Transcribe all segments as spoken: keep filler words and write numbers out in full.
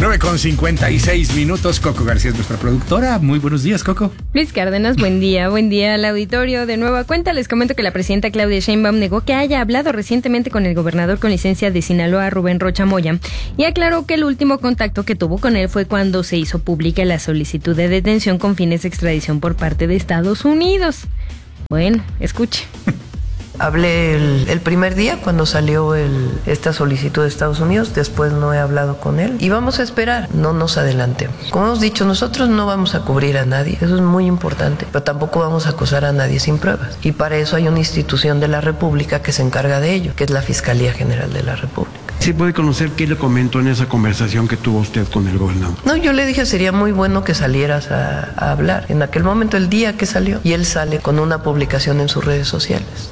nueve con cincuenta y seis minutos. Coco García es nuestra productora. Muy buenos días, Coco. Luis Cárdenas, buen día. Buen día al auditorio. De nueva cuenta, les comento que la presidenta Claudia Sheinbaum negó que haya hablado recientemente con el gobernador con licencia de Sinaloa, Rubén Rocha Moya, y aclaró que el último contacto que tuvo con él fue cuando se hizo pública la solicitud de detención con fines de extradición por parte de Estados Unidos. Bueno, escuche. Hablé el, el primer día cuando salió el, esta solicitud de Estados Unidos, después no he hablado con él y vamos a esperar, no nos adelantemos. Como hemos dicho, nosotros no vamos a cubrir a nadie, eso es muy importante, pero tampoco vamos a acusar a nadie sin pruebas. Y para eso hay una institución de la República que se encarga de ello, que es la Fiscalía General de la República. ¿Sí puede conocer qué le comentó en esa conversación que tuvo usted con el gobernador? No, yo le dije sería muy bueno que salieras a, a hablar. En aquel momento, el día que salió, y él sale con una publicación en sus redes sociales.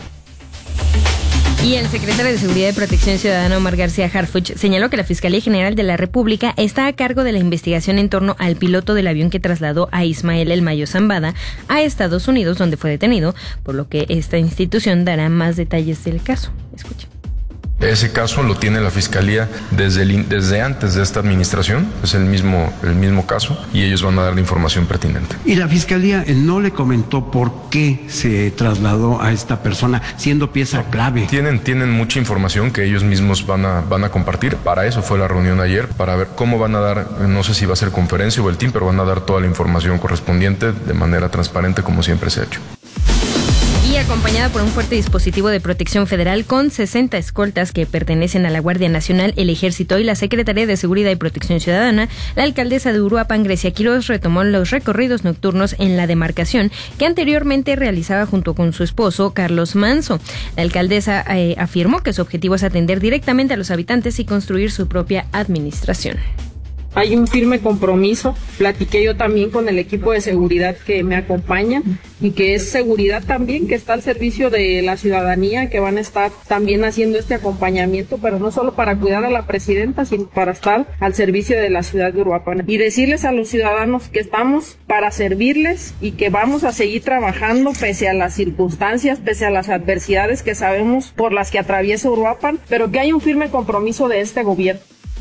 Y el secretario de Seguridad y Protección Ciudadana, Omar García Harfuch, señaló que la Fiscalía General de la República está a cargo de la investigación en torno al piloto del avión que trasladó a Ismael El Mayo Zambada a Estados Unidos, donde fue detenido, por lo que esta institución dará más detalles del caso. Escuchen. Ese caso lo tiene la Fiscalía desde, el, desde antes de esta administración, es el mismo, el mismo caso, y ellos van a dar la información pertinente. ¿Y la Fiscalía no le comentó por qué se trasladó a esta persona, siendo pieza clave? Tienen, tienen mucha información que ellos mismos van a, van a compartir. Para eso fue la reunión ayer, para ver cómo van a dar, no sé si va a ser conferencia o el team, pero van a dar toda la información correspondiente de manera transparente, como siempre se ha hecho. Y acompañada por un fuerte dispositivo de protección federal con sesenta escoltas que pertenecen a la Guardia Nacional, el Ejército y la Secretaría de Seguridad y Protección Ciudadana, la alcaldesa de Uruapan, Grecia Quiroz, retomó los recorridos nocturnos en la demarcación que anteriormente realizaba junto con su esposo, Carlos Manso. La alcaldesa eh, afirmó que su objetivo es atender directamente a los habitantes y construir su propia administración. Hay un firme compromiso, platiqué yo también con el equipo de seguridad que me acompaña y que es seguridad también que está al servicio de la ciudadanía, que van a estar también haciendo este acompañamiento, pero no solo para cuidar a la presidenta, sino para estar al servicio de la ciudad de Uruapan. Y decirles a los ciudadanos que estamos para servirles y que vamos a seguir trabajando pese a las circunstancias, pese a las adversidades que sabemos por las que atraviesa Uruapan, pero que hay un firme compromiso de este gobierno.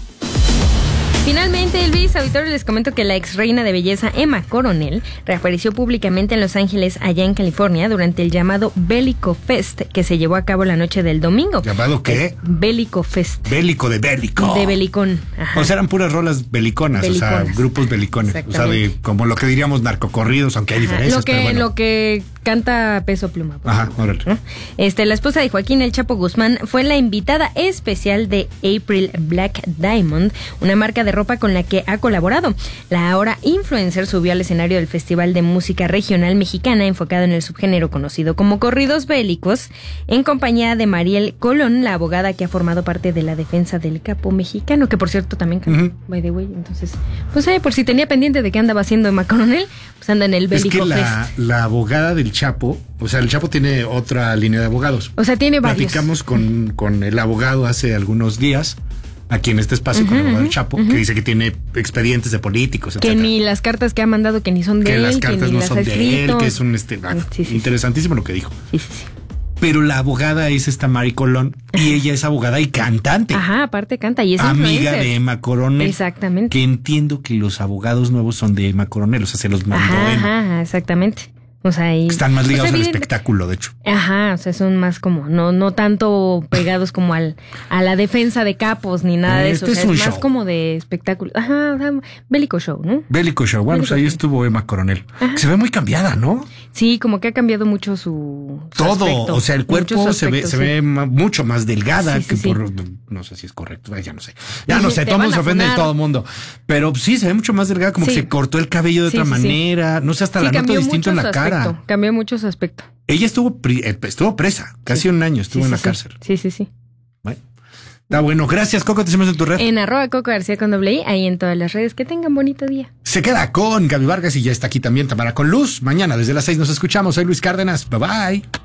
Finalmente, Luis, auditorio, les comento que la ex reina de belleza Emma Coronel reapareció públicamente en Los Ángeles, allá en California, durante el llamado Bélico Fest, que se llevó a cabo la noche del domingo. ¿Llamado qué? Bélico Fest. Bélico de bélico. De belicón. Ajá. O sea, eran puras rolas beliconas, beliconas. O sea, grupos belicones. O sea, de como lo que diríamos narcocorridos, aunque hay Ajá. diferencias. Lo que, pero bueno. lo que canta Peso Pluma. Ajá, órale. ¿no? Este, la esposa de Joaquín El Chapo Guzmán fue la invitada especial de April Black Diamond, una marca de ropa con la que ha colaborado. La ahora influencer subió al escenario del Festival de Música Regional Mexicana enfocado en el subgénero conocido como corridos bélicos, en compañía de Mariel Colón, la abogada que ha formado parte de la defensa del capo mexicano, que por cierto también canta, uh-huh. by the way. Entonces, pues eh, por si tenía pendiente de qué andaba haciendo Emma Coronel, pues anda en el Bélico Es que la, Fest. la abogada del Chapo, o sea, el Chapo tiene otra línea de abogados. O sea, tiene varios. Platicamos con, con el abogado hace algunos días, aquí en este espacio, uh-huh, con el abogado del Chapo, uh-huh. que dice que tiene expedientes de políticos, etcétera. Que ni las cartas que ha mandado, que ni son de que él, las cartas que ni no las son ha de escrito. él, que es un este, ah, sí, sí, interesantísimo sí. lo que dijo. Sí, sí, sí. Pero la abogada es esta Mari Colón y ella es abogada y cantante. Ajá, aparte canta y es amiga influencer. de Emma Coronel. Exactamente. Que entiendo que los abogados nuevos son de Emma Coronel, o sea, se los mandó ajá, Emma. Ajá, exactamente. O sea, y, están más ligados o sea, al espectáculo, de hecho. Ajá, o sea, son más como, no, no tanto pegados como al, a la defensa de capos ni nada de este eso. O sea, es, un es más show. como de espectáculo. Ajá, o sea, bélico show, ¿no? Bélico show. Bueno, bélico pues ahí show. Estuvo Emma Coronel. Ajá. Se ve muy cambiada, ¿no? Sí, como que ha cambiado mucho su, su todo. aspecto. O sea, el cuerpo se ve, se sí. ve mucho más delgada sí, sí, que sí. por, no sé si es correcto, ya no sé. Ya no sé, todo mundo se ofende de todo el mundo. Pero sí, se ve mucho más delgada, como sí. que se cortó el cabello de sí, otra sí, manera. Sí. No sé, hasta la noto distinto en la cara. Aspecto. Cambió mucho su aspecto. Ella estuvo estuvo presa, casi sí. un año estuvo sí, en la sí, cárcel. Sí, sí, sí. Bueno, está bueno. Gracias, Coco. Te hacemos en tu red. En arroba Coco García con doble I, ahí en todas las redes. Que tengan bonito día. Se queda con Gaby Vargas y ya está aquí también Tamara con Luz. Mañana desde las seis nos escuchamos. Soy Luis Cárdenas. Bye bye.